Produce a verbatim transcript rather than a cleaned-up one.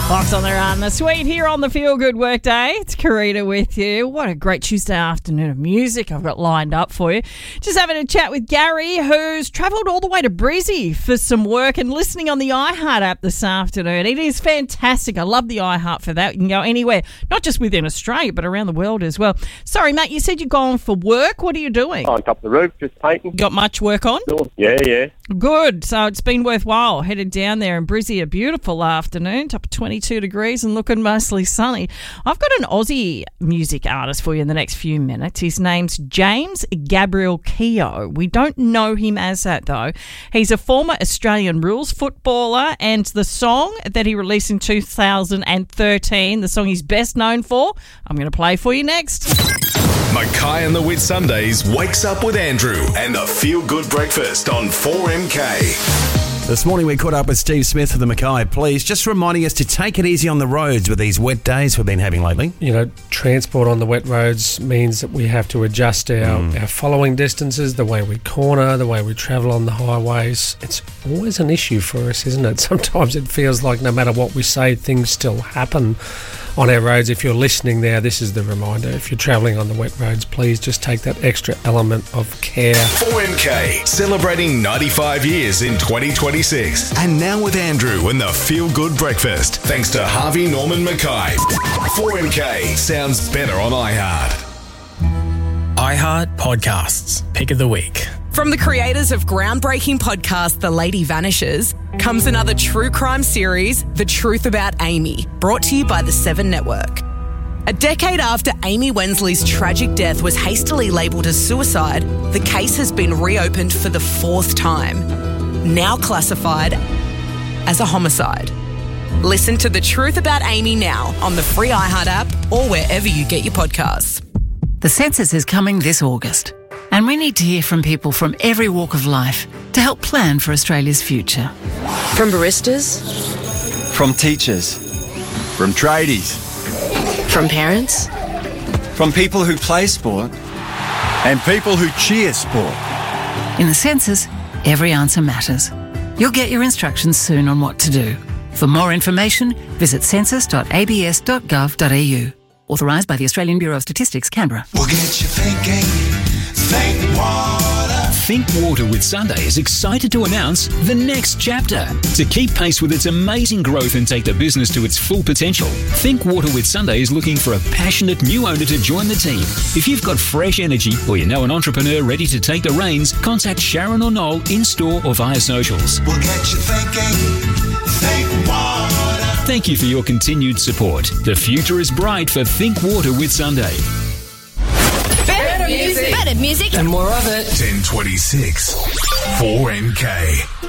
Box on the Run, the Sweet here on the Feel Good Workday. It's Karita with you. What a great Tuesday afternoon of music I've got lined up for you. Just having a chat with Gary, who's travelled all the way to Brizzy for some work and listening on the iHeart app this afternoon. It is fantastic. I love the iHeart for that. You can go anywhere, not just within Australia, but around the world as well. Sorry, mate, you said you're going for work. What are you doing? On top of the roof, just painting. Got much work on? Yeah, yeah. Good. So it's been worthwhile. Headed down there in Brizzy, a beautiful afternoon, top of twenty-two degrees and looking mostly sunny. I've got an Aussie music artist for you in the next few minutes. His name's James Gabriel Keogh. We don't know him as that, though. He's a former Australian rules footballer, and the song that he released in two thousand thirteen, the song he's best known for, I'm going to play for you next. Mackay and the Whitsundays wakes up with Andrew and the Feel Good Breakfast on four M K. This morning we caught up with Steve Smith of the Mackay Police, just reminding us to take it easy on the roads with these wet days we've been having lately. You know, transport on the wet roads means that we have to adjust our, mm. our following distances, the way we corner, the way we travel on the highways. It's always an issue for us, isn't it? Sometimes it feels like no matter what we say, things still happen on our roads. If you're listening there, this is the reminder. If you're travelling on the wet roads, please just take that extra element of care. four M K, celebrating ninety-five years in twenty twenty-six. And now with Andrew and the Feel Good Breakfast, thanks to Harvey Norman Mackay. four M K sounds better on iHeart. iHeart Podcasts, Pick of the Week. From the creators of groundbreaking podcast The Lady Vanishes comes another true crime series, The Truth About Amy, brought to you by the Seven Network. A decade after Amy Wensley's tragic death was hastily labelled as suicide, the case has been reopened for the fourth time, now classified as a homicide. Listen to The Truth About Amy now on the free iHeart app or wherever you get your podcasts. The census is coming this August, and we need to hear from people from every walk of life to help plan for Australia's future. From baristas, from teachers, from tradies, from parents, from people who play sport, and people who cheer sport. In the census, every answer matters. You'll get your instructions soon on what to do. For more information, visit census dot a b s dot gov dot a u. Authorised by the Australian Bureau of Statistics, Canberra. We'll get you thinking. Think Water. Think Water with Sunday is excited to announce the next chapter. To keep pace with its amazing growth and take the business to its full potential, Think Water with Sunday is looking for a passionate new owner to join the team. If you've got fresh energy or you know an entrepreneur ready to take the reins, contact Sharon or Noel in-store or via socials. We'll get you thinking. Think Water. Thank you for your continued support. The future is bright for Think Water with Sunday. Better music. better music, and more of it. ten twenty-six, four M K.